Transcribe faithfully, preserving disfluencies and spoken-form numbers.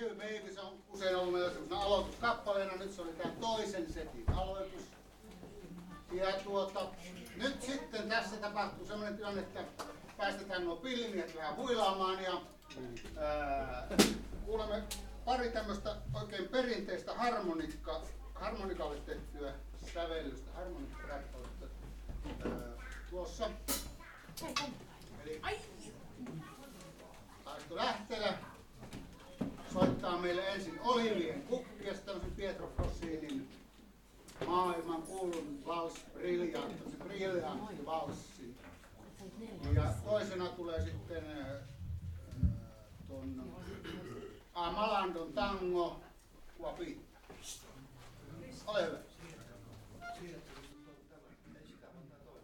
You Baby, se on usein ollut meillä sellaisena aloituskappaleena, nyt se oli tämän toisen setin aloitus. Ja tuota, nyt sitten tässä tapahtuu sellainen tilanne, että päästetään nuo pillimiehet vähän huilaamaan ja ää, kuulemme pari tämmöistä oikein perinteistä harmonikka, harmonikalle tehtyä sävellystä, harmonikkaräppäystä tuossa. Eli Aisto Lähtelä soittaa meille ensin Olivien kukkia, tämmöisen Pietro Frosinin maailman kuulun vals briljantti, briljantti valssi. Ja toisena tulee sitten äh, ton Amalandon tango Guapita. Ole hyvä.